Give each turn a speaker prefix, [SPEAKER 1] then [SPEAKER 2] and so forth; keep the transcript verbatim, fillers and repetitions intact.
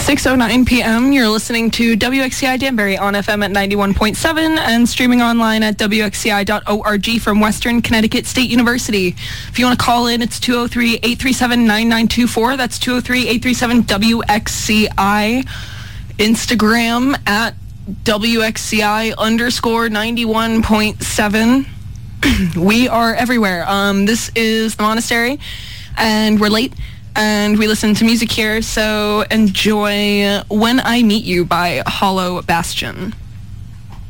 [SPEAKER 1] six oh nine p.m. You're listening to W X C I Danbury on F M at ninety-one point seven and streaming online at W X C I dot org from Western Connecticut State University. If you want to call in, it's two oh three, eight three seven, nine nine two four. That's two oh three, eight three seven, W X C I. Instagram at W X C I underscore ninety-one point seven. We are everywhere. Um, this is The Monastery, and we're late. And we listen to music here, so enjoy When I Meet You by Hollow Bastion.